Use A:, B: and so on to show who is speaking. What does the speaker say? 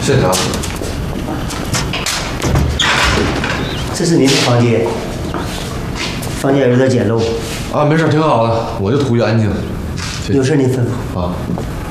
A: 谢谢啊。
B: 这是您的房间，房间有点简陋。
A: 啊，没事，挺好的，我就图一安静。
B: 有事您吩咐。
A: 啊。